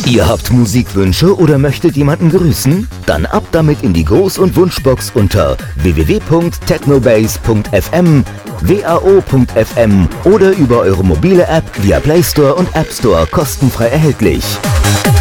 Ihr habt Musikwünsche oder möchtet jemanden grüßen? Dann ab damit in die Gruß- und Wunschbox unter www.technobase.fm, wao.fm oder über eure mobile App via Play Store und App Store kostenfrei erhältlich.